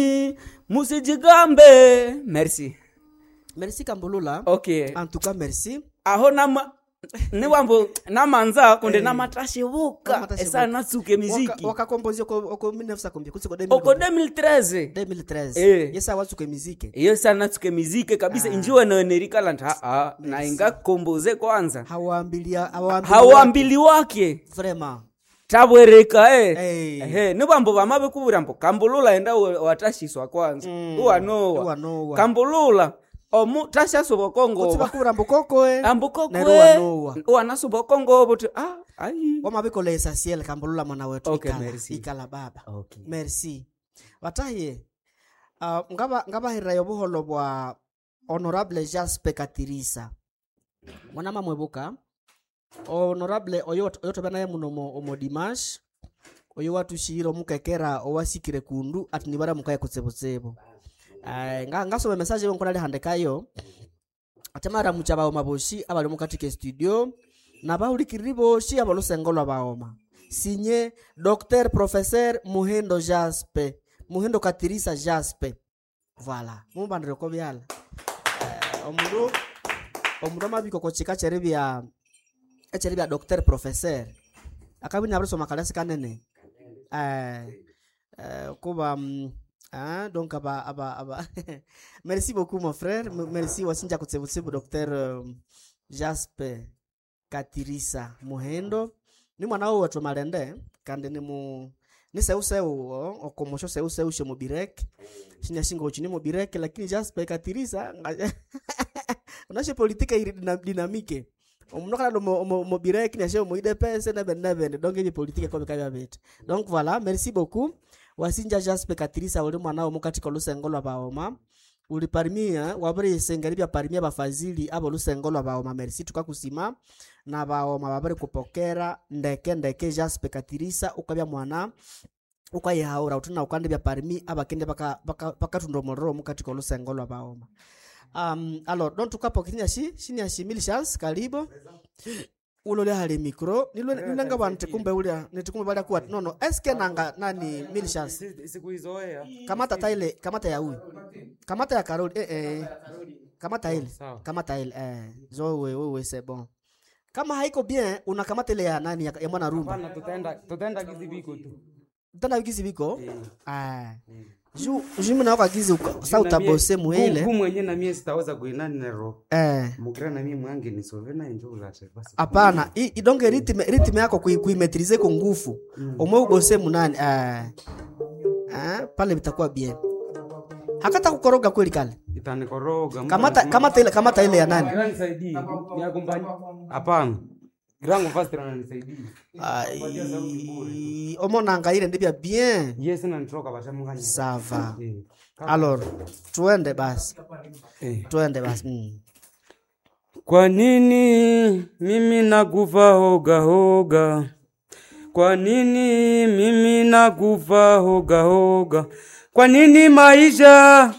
Musijigambe. Merci. Merci Kambulula. Okay. En tout cas merci. Aho nama ni wambo namanza kunde namatashibuka esa natsuke muziki wakakompozi oko 1900 kusiko 2013 yesa watsuke muziki yesa natsuke muziki kabisa injiwe na Nerika Land na inga kompoze kwanza hawambili wake vraiment tabwereka ni wambo bamabe kuburambo Kambulula enda watashiswa kwanza uwanowa Kambulula omu tasha sobokongo utibakura mbokoko wana sobokongo bote ai wamabikole essentiel Kambulula mwana wetu ikala baba okay. Merci wataye ngaba hirayo buholo bwa honorable Jasper Katirisa mwana mamwebuka honorable oyo tobanaye muno omo Dimash oyo watushiro mukekera owasikire kundu atinibara mukaye kutsebotsebo ngasome message yonko nali handekayo atemara muchaba maboshi abali mukatike studio na baulikiri boshi abalusengolwa baoma signé Dr Professeur Muhendo Katirisa Jasper voilà mumbandire ko byala omudo mabiko ko chika cheribya Dr Professeur akabini abriso makalasi kanene kuba donc aba merci beaucoup mon frère, merci wasinja kutsebutsebu Dr Jasper Katirisa Muhendo ni mwana wetu malende kandi ni seuseu okomosho seuseu shemo birek shinya shingo chini mo birek lakini Jasper Katirisa unashe politika dinamike omunokana mo birek ni ashe mo IDPS na benabende donc ni politique comme kabya bete donc voilà merci beaucoup wasinja Jasper Katirisa uli mwana wo mukati ko lusengolwa baoma uli parimia wabere sengaribya parimia bafazili abo lusengolwa baoma merci tukakusima na baoma babere kupokera ndeke Jasper Katirisa ukabya mwana ukaye haura utuna ukandibya parimi abakende baka tundomoro mukati ko lusengolwa baoma alors donc tukapokinya shinya shimili chance karibu ulole hali micro nilanga bantu kumbe ule nitikumbe bali kwa nono eske nanga nani mili chance sikuizoea kamata ya huyu kamata ya Karoli kamata ile zo wewe c'est bon kama haiko bien unakamata ile ya nani ya mwana rumba hapana tutaenda kizibiko tu tutaenda kizibiko Jumu na wakagizi sauta bose muele ngumu mwenye na mie sitaweza kuinani nero mukira na mie mwange ni sovena njula basi hapana idonge ritme yako kuimetrize kwa nguvu omwe ubose munani pale bitakuwa bien hakata kukoroga kweli kale itanikoroga kamata ile ya nani Grand nisaidie ni agombani hapana Grango fast na nisaidie omona ngaire ndibya bien yes na nitoka basha munganya sava alors tuende basi Kwa nini mimi nakufa hoga kwa nini mimi nakufa hoga kwa nini maisha